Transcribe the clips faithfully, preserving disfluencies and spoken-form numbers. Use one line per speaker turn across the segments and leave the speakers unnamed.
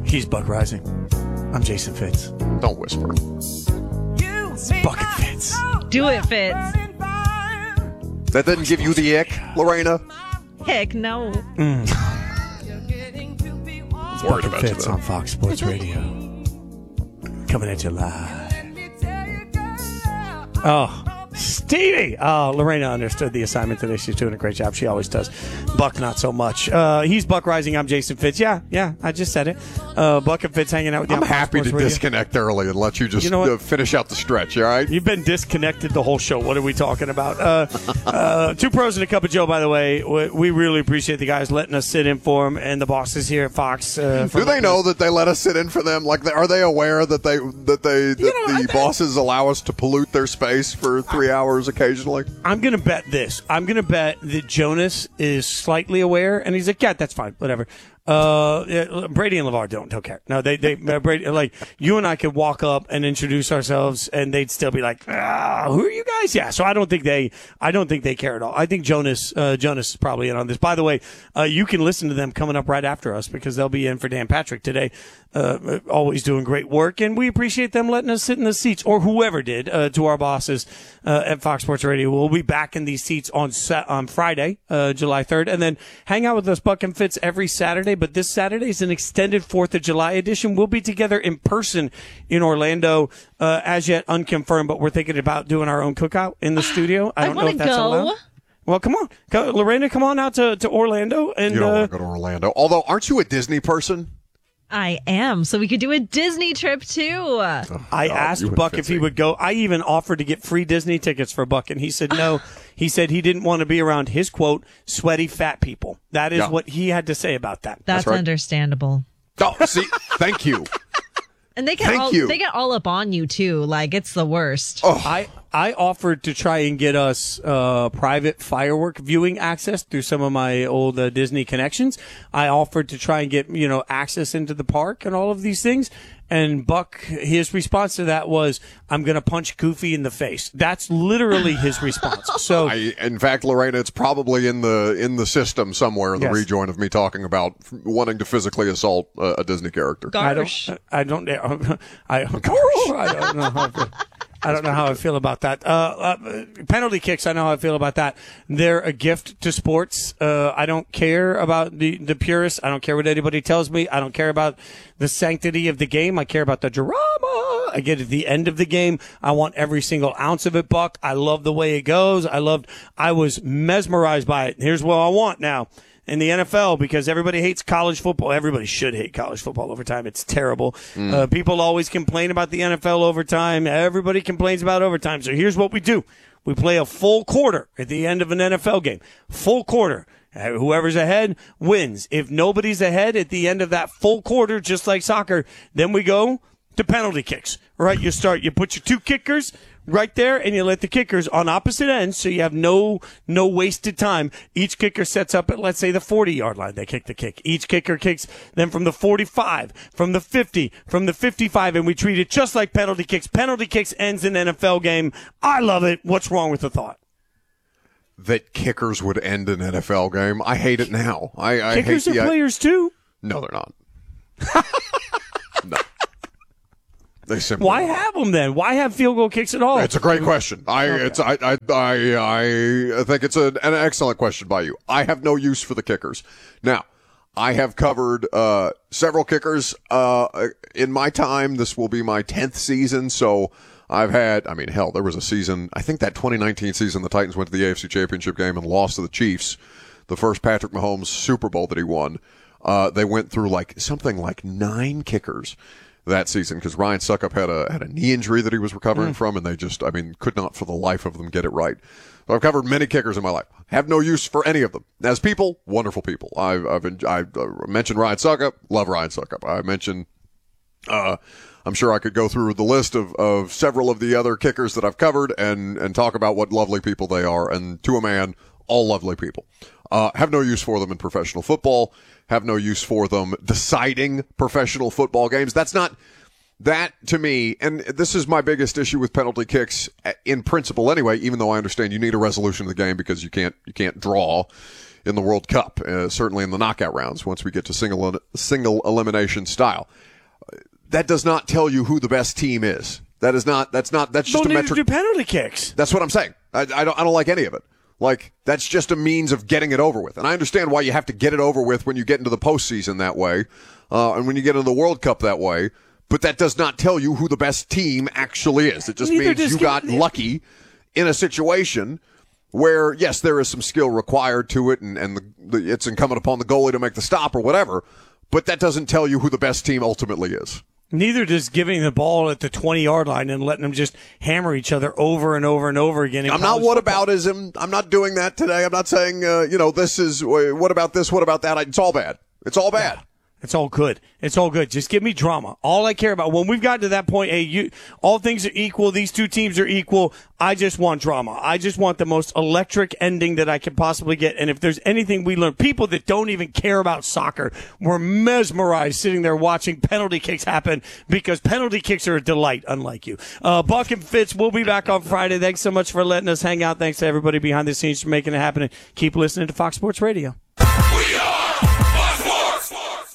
He's Buck Rising. I'm Jason Fitz.
Don't whisper.
It's Buck and Fitz.
Do it, Fitz.
That didn't give you the ick, Lorena?
Heck no.
Mm.
Worried
Buck and
about you,
Fitz
though.
on Fox Sports Radio. Coming at you live. Oh, Stevie! Oh, Lorena understood the assignment today. She's doing a great job. She always does. Buck, not so much. Uh, he's Buck Rising. I'm Jason Fitz. Yeah, yeah, I just said it. Uh, Buck and Fitz hanging out with you.
I'm
on Fox
happy
Sports
to
Radio.
disconnect early and let you just
You know what?
uh, finish out the stretch, all right?
You've been disconnected the whole show. What are we talking about? Uh, uh, two pros and a cup of Joe, by the way. We, we really appreciate the guys letting us sit in for them and the bosses here at Fox. Uh, for
Do they
letting
know
us-
that they let us sit in for them? Like, are they aware that they that they that
know, I
the
bet-
bosses allow us to pollute their space for three hours occasionally?
I'm going to bet this. I'm going to bet that Jonas is slightly aware, and he's like, yeah, that's fine, whatever. Uh, yeah, Brady and LeVar don't don't care. No, they they uh, Brady, like you and I could walk up and introduce ourselves, and they'd still be like, ah, "Who are you guys?" Yeah, so I don't think they I don't think they care at all. I think Jonas uh, Jonas is probably in on this. By the way, uh, you can listen to them coming up right after us because they'll be in for Dan Patrick today. Uh, always doing great work, and we appreciate them letting us sit in the seats, or whoever did. Uh, to our bosses uh, at Fox Sports Radio, we'll be back in these seats on sa- on Friday, uh, July third, and then hang out with us, Buck and Fitz, every Saturday. But this Saturday is an extended Fourth of July edition. We'll be together in person in Orlando, uh, as yet unconfirmed, but we're thinking about doing our own cookout in the studio. I
I
don't know
wanna
if that's
go.
allowed. Well, come on, go, Lorena, come on out to, to Orlando, and
You don't
uh,
want to go to Orlando. Although, aren't you a Disney person?
I am. So we could do a Disney trip too.
I
God,
asked
you and
Buck if he
Fitzy.
would go. I even offered to get free Disney tickets for Buck, and he said no. He said he didn't want to be around his, quote, sweaty fat people. That is
Yeah.
what he had to say about that.
That's,
right.
understandable.
Oh, see, thank you.
And they get
Thank
all
you.
they get all up on you too. Like it's the worst.
Oh,
I, I offered to try and get us uh, private firework viewing access through some of my old uh, Disney connections. I offered to try and get, you know, access into the park and all of these things. And Buck, his response to that was, I'm going to punch Goofy in the face. That's literally his response. So
I, in fact, Lorena, it's probably in the in the system somewhere, the
Yes.
rejoin of me talking about wanting to physically assault uh, a Disney character.
I
Gosh.
don't, I don't, I, I don't know how I feel. I don't know how I feel about that. Uh, uh, penalty kicks, I know how I feel about that. They're a gift to sports. Uh, I don't care about the, the purists. I don't care what anybody tells me. I don't care about the sanctity of the game. I care about the drama. I get at the end of the game. I want every single ounce of it, Buck. I love the way it goes. I loved, I was mesmerized by it. Here's what I want now. In the N F L, because everybody hates college football. Everybody should hate college football overtime. It's terrible.
Mm.
Uh, people always complain about the N F L overtime. Everybody complains about overtime. So here's what we do. We play a full quarter at the end of an N F L game. Full quarter. Uh, whoever's ahead wins. If nobody's ahead at the end of that full quarter, just like soccer, then we go to penalty kicks. Right? You start, you put your two kickers right there, and you let the kickers on opposite ends, so you have no no wasted time. Each kicker sets up at, let's say, the forty-yard line. They kick the kick. Each kicker kicks then from the forty-five, from the fifty, from the fifty-five, and we treat it just like penalty kicks. Penalty kicks ends an N F L game. I love it. What's wrong with the thought?
That kickers would end an N F L game. I hate it now. I, I
Kickers
hate
are
the, I-
players, too.
No, they're not. No. They simply
Why
are.
have them then? Why have field goal kicks at all?
It's a great question. I it's I I I, I think it's a, an excellent question by you. I have no use for the kickers. Now, I have covered uh, several kickers uh, in my time. This will be my tenth season, so I've had. I mean, hell, there was a season. I think that twenty nineteen season, the Titans went to the A F C Championship game and lost to the Chiefs. The first Patrick Mahomes Super Bowl that he won. Uh, they went through like something like nine kickers that season because Ryan Suckup had a had a knee injury that he was recovering mm. from, and they just, I mean, could not for the life of them get it right. So I've covered many kickers in my life. Have no use for any of them. As people, wonderful people. I've I've been, I mentioned Ryan Suckup, love Ryan Suckup. I mentioned, uh, I'm sure I could go through the list of, of several of the other kickers that I've covered and and talk about what lovely people they are. And to a man, all lovely people. Uh, have no use for them in professional football. Have no use for them deciding professional football games. That's not, that to me, and this is my biggest issue with penalty kicks in principle anyway, even though I understand you need a resolution of the game because you can't, you can't draw in the World Cup, uh, certainly in the knockout rounds once we get to single single elimination style. That does not tell you who the best team is. That is not. That's not. That's just
don't
a
need
metric.
to do penalty kicks.
That's what I'm saying. I, I don't. I don't like any of it. Like, that's just a means of getting it over with. And I understand why you have to get it over with when you get into the postseason that way, uh, and when you get into the World Cup that way. But that does not tell you who the best team actually is. It just
Neither
means you got lucky in a situation where, yes, there is some skill required to it, and, and the, the, it's incumbent upon the goalie to make the stop or whatever. But that doesn't tell you who the best team ultimately is.
Neither does giving the ball at the twenty-yard line and letting them just hammer each other over and over and over again.
I'm not whataboutism. I'm not doing that today. I'm not saying, uh, you know, this is, what about this, what about that? It's all bad. It's all bad.
Yeah. It's all good. It's all good. Just give me drama. All I care about, when we've gotten to that point, hey, you, all things are equal. These two teams are equal. I just want drama. I just want the most electric ending that I can possibly get. And if there's anything we learn, people that don't even care about soccer were mesmerized sitting there watching penalty kicks happen, because penalty kicks are a delight, unlike you. Uh, Buck and Fitz, we'll be back on Friday. Thanks so much for letting us hang out. Thanks to everybody behind the scenes for making it happen. And keep listening to Fox Sports Radio.
We are Fox Sports.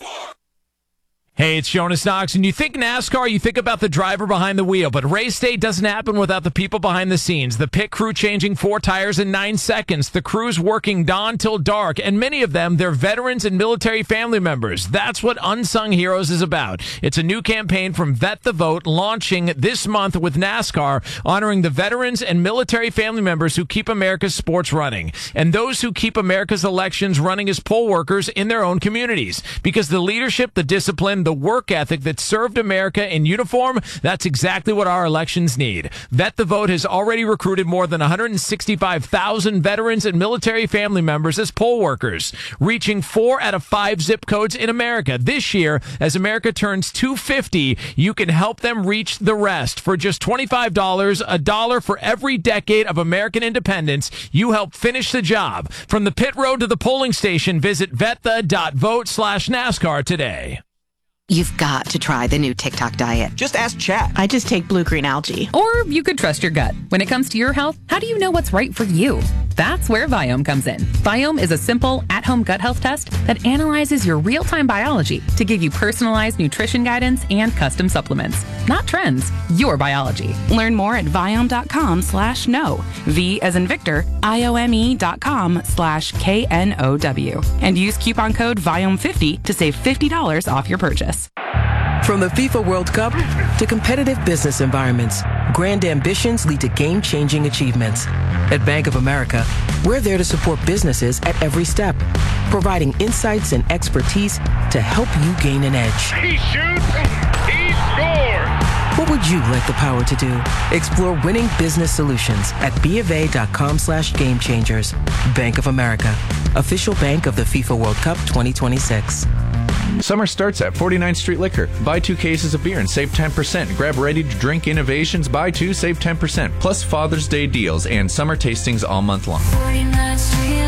Hey, it's Jonas Knox, and you think NASCAR, you think about the driver behind the wheel, but race day doesn't happen without the people behind the scenes. The pit crew changing four tires in nine seconds, the crews working dawn till dark, and many of them, they're veterans and military family members. That's what Unsung Heroes is about. It's a new campaign from Vet the Vote, launching this month with NASCAR, honoring the veterans and military family members who keep America's sports running, and those who keep America's elections running as poll workers in their own communities. Because the leadership, the discipline, the work ethic that served America in uniform, that's exactly what our elections need. Vet the Vote has already recruited more than one hundred sixty-five thousand veterans and military family members as poll workers, reaching four out of five zip codes in America. This year, as America turns two fifty, you can help them reach the rest. For just twenty-five dollars, a dollar for every decade of American independence, you help finish the job. From the pit road to the polling station, visit vetha.vote slash NASCAR today.
You've got to try the new TikTok diet.
Just ask Chat.
I just take blue-green algae.
Or you could trust your gut. When it comes to your health, how do you know what's right for you? That's where Viome comes in. Viome is a simple, at-home gut health test that analyzes your real-time biology to give you personalized nutrition guidance and custom supplements. Not trends, your biology.
Learn more at Viome.com slash no. V as in Victor, I-O-M-E dot com slash K N O W. And use coupon code Viome fifty to save fifty dollars off your purchase.
From the FIFA World Cup to competitive business environments, grand ambitions lead to game-changing achievements. At Bank of America, we're there to support businesses at every step, providing insights and expertise to help you gain an edge.
He shoots, he scores!
What would you like the power to do? Explore winning business solutions at BofA.com slash game changers. Bank of America, official bank of the FIFA World Cup twenty twenty-six.
Summer starts at forty-ninth Street Liquor. Buy two cases of beer and save ten percent. Grab ready-to-drink innovations. Buy two, save ten percent. Plus Father's Day deals and summer tastings all month long.
forty-ninth Street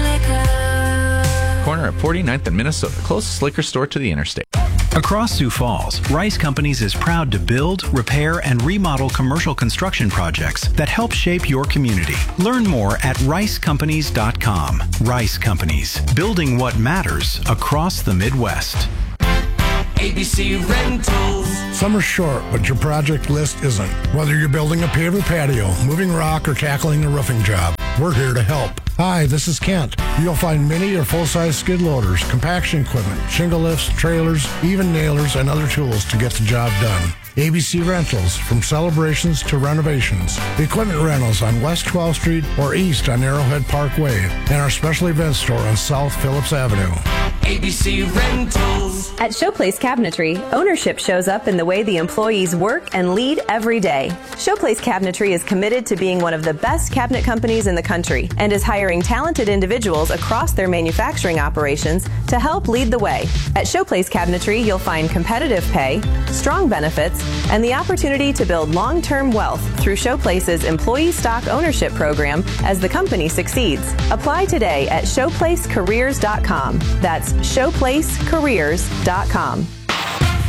Liquor.
Corner at forty-ninth and Minnesota. Closest liquor store to the interstate.
Across Sioux Falls, Rice Companies is proud to build, repair, and remodel commercial construction projects that help shape your community. Learn more at rice companies dot com. Rice Companies, building what matters across the Midwest.
A B C Rentals.
Summer's short, but your project list isn't. Whether you're building a paver patio, moving rock, or tackling a roofing job, we're here to help. Hi, this is Kent. You'll find mini or full-size skid loaders, compaction equipment, shingle lifts, trailers, even nailers, and other tools to get the job done. A B C Rentals, from celebrations to renovations. Equipment rentals on West twelfth Street or east on Arrowhead Parkway, and our special event store on South Phillips Avenue.
A B C Rentals.
At Showplace Cabinetry, ownership shows up in the way the employees work and lead every day. Showplace Cabinetry is committed to being one of the best cabinet companies in the country and is hiring talented individuals across their manufacturing operations to help lead the way. At Showplace Cabinetry, you'll find competitive pay, strong benefits, and the opportunity to build long-term wealth through Showplace's employee stock ownership program as the company succeeds. Apply today at showplace careers dot com. That's showplace careers dot com.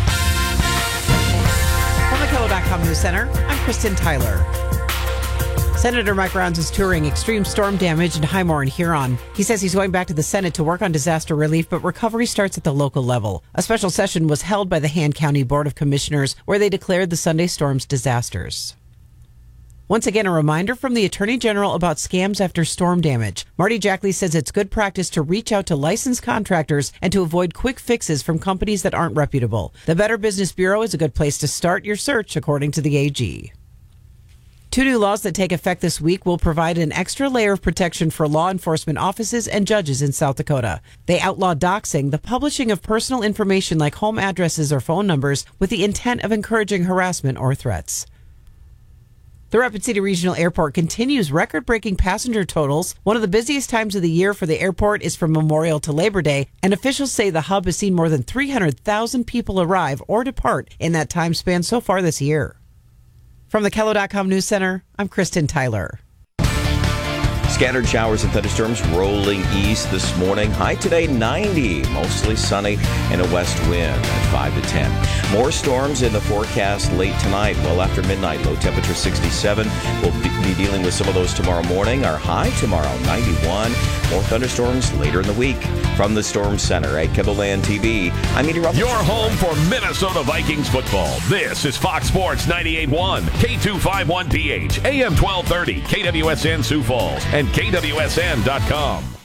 From the Keller dot com News Center, I'm Kristen Tyler. Senator Mike Rounds is touring extreme storm damage in Highmore and Huron. He says he's going back to the Senate to work on disaster relief, but recovery starts at the local level. A special session was held by the Han County Board of Commissioners where they declared the Sunday storms disasters. Once again, a reminder from the Attorney General about scams after storm damage. Marty Jackley says it's good practice to reach out to licensed contractors and to avoid quick fixes from companies that aren't reputable. The Better Business Bureau is a good place to start your search, according to the A G. Two new laws that take effect this week will provide an extra layer of protection for law enforcement offices and judges in South Dakota. They outlaw doxing, the publishing of personal information like home addresses or phone numbers, with the intent of encouraging harassment or threats. The Rapid City Regional Airport continues record-breaking passenger totals. One of the busiest times of the year for the airport is from Memorial to Labor Day, and officials say the hub has seen more than three hundred thousand people arrive or depart in that time span so far this year. From the Kello dot com News Center, I'm Kristen Tyler.
Scattered showers and thunderstorms rolling east this morning. High today, ninety. Mostly sunny and a west wind at five to ten. More storms in the forecast late tonight. Well after midnight, low temperature sixty-seven. We'll be dealing with some of those tomorrow morning. Our high tomorrow, ninety-one. More thunderstorms later in the week. From the Storm Center at KEBOLAND T V, I'm Edie Ruffles.
Your home for Minnesota Vikings football. This is Fox Sports ninety-eight point one, K two fifty-one P H, A M twelve thirty, K W S N Sioux Falls, and K W S N dot com.